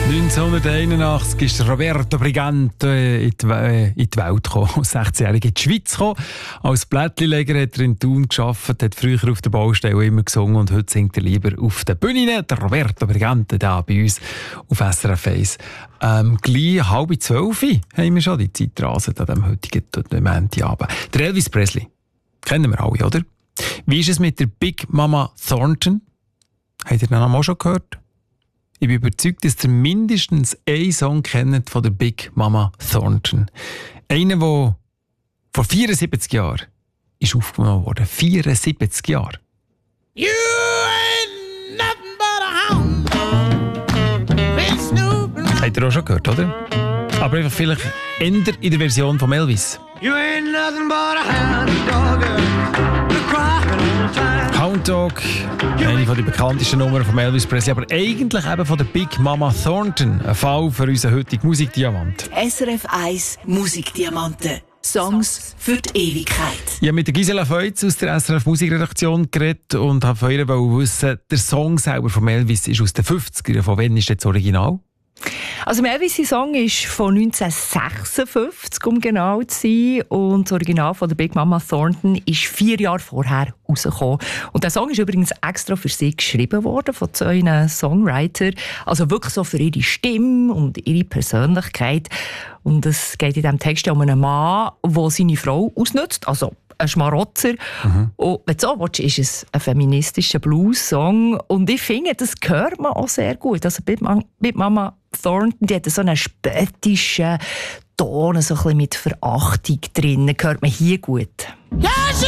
1981 ist Roberto Brigante in die Welt gekommen, als 16-Jähriger in die Schweiz gekommen. Als Blättchenleger hat er in Thun gearbeitet, hat früher auf der Baustelle immer gesungen und heute singt er lieber auf den Bühnen. Der Roberto Brigante da bei uns auf SRF 1. Gleich 11:30 haben wir schon die Zeit rasen an diesem heutigen Montagabend. Der Elvis Presley, kennen wir alle, oder? Wie ist es mit der Big Mama Thornton? Habt ihr den Namen auch schon gehört? Ich bin überzeugt, dass ihr mindestens einen Song kennt von der Big Mama Thornton. Einer, der vor 74 Jahren ist aufgenommen wurde. 74 Jahre. You ain't nothing but a hound. Habt ihr auch schon gehört, oder? Aber einfach vielleicht ändert in der Version von Elvis. You ain't nothing but a hound dog. Hound Dog, eine der bekanntesten Nummern von Elvis Presley, aber eigentlich eben von der Big Mama Thornton. Ein Fall für unseren heutigen Musikdiamant. SRF 1 Musikdiamanten. Songs für die Ewigkeit. Ich habe mit der Gisela Feutz aus der SRF Musikredaktion geredet und habe von ihr wissen, der Song selber von Elvis ist aus den 50ern. Von wann ist das Original? Also Elvis' Song ist von 1956, um genau zu sein. Und das Original von der Big Mama Thornton ist 4 Jahre vorher rausgekommen. Und der Song ist übrigens extra für sie geschrieben worden, von 2 Songwritern. Also wirklich so für ihre Stimme und ihre Persönlichkeit. Und es geht in diesem Text um einen Mann, der seine Frau ausnutzt. Also ein Schmarotzer. Und wenn du so willst, ist es ein feministischer Blues-Song. Und ich finde, das hört man auch sehr gut. Also Big Mama Thornton, die hat so einen spöttischen Ton, so ein bisschen mit Verachtung drin. Hört man hier gut. Yeah, she